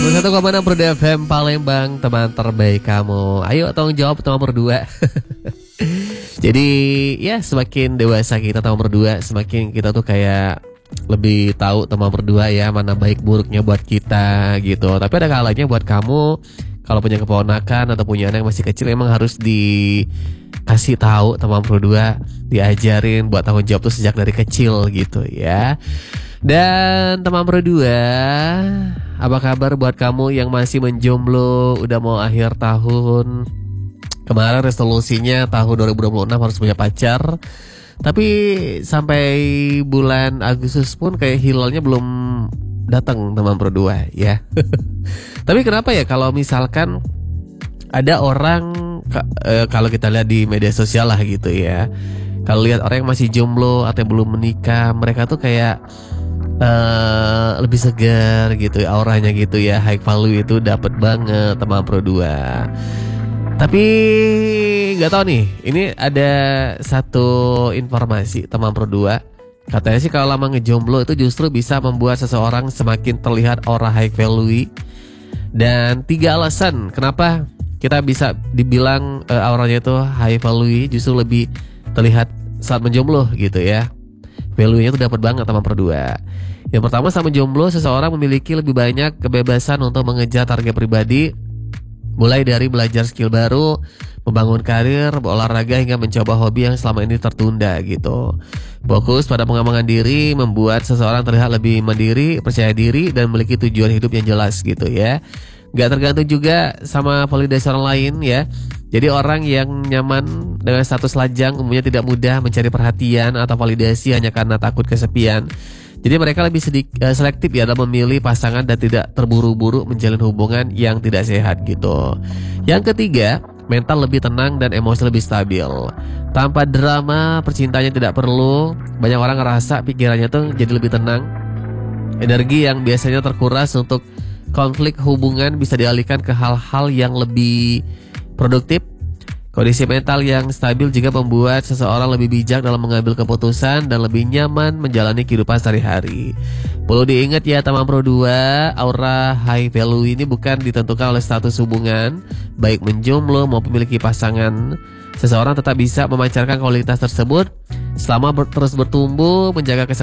101,6 Pro FM Palembang, teman terbaik kamu. Ayo tolong jawab teman berdua. Jadi ya semakin dewasa kita teman berdua, semakin kita tuh kayak lebih tahu teman berdua ya mana baik buruknya buat kita gitu. Tapi ada kalanya buat kamu kalau punya keponakan atau punya anak yang masih kecil emang harus dikasih tahu teman berdua, diajarin buat tanggung jawab tuh sejak dari kecil gitu ya. Dan teman berdua, apa kabar buat kamu yang masih menjomblo, udah mau akhir tahun. Kemarin resolusinya tahun 2026 harus punya pacar. Tapi sampai bulan Agustus pun kayak hilalnya belum datang teman berdua ya. Tapi kenapa ya kalau misalkan ada orang kalau kita lihat di media sosial lah gitu ya, kalau lihat orang yang masih jomblo atau yang belum menikah, mereka tuh kayak lebih segar gitu, auranya gitu ya, high value itu dapat banget teman Pro 2. Tapi nggak tahu nih, ini ada satu informasi teman Pro 2. Katanya sih kalau lama ngejomblo itu justru bisa membuat seseorang semakin terlihat aura high value. Dan 3 alasan kenapa kita bisa dibilang auranya itu high value, justru lebih terlihat saat menjomblo gitu ya. Value-nya tuh dapat banget teman Pro 2. Yang pertama, saat menjomblo seseorang memiliki lebih banyak kebebasan untuk mengejar target pribadi, mulai dari belajar skill baru, membangun karir, berolahraga hingga mencoba hobi yang selama ini tertunda gitu. Fokus pada pengembangan diri membuat seseorang terlihat lebih mandiri, percaya diri, dan memiliki tujuan hidup yang jelas gitu ya. Gak tergantung juga sama validasi orang lain ya. Jadi orang yang nyaman dengan status lajang umumnya tidak mudah mencari perhatian atau validasi hanya karena takut kesepian. Jadi mereka lebih selektif ya dalam memilih pasangan dan tidak terburu-buru menjalin hubungan yang tidak sehat gitu. Yang ketiga, mental lebih tenang dan emosi lebih stabil. Tanpa drama percintaannya tidak perlu. Banyak orang ngerasa pikirannya tuh jadi lebih tenang. Energi yang biasanya terkuras untuk konflik hubungan bisa dialihkan ke hal-hal yang lebih produktif. Kondisi mental yang stabil juga membuat seseorang lebih bijak dalam mengambil keputusan dan lebih nyaman menjalani kehidupan sehari-hari. Perlu diingat ya teman Pro 2, aura high value ini bukan ditentukan oleh status hubungan, baik menjomblo maupun memiliki pasangan. Seseorang tetap bisa memancarkan kualitas tersebut selama terus bertumbuh, menjaga kesehatan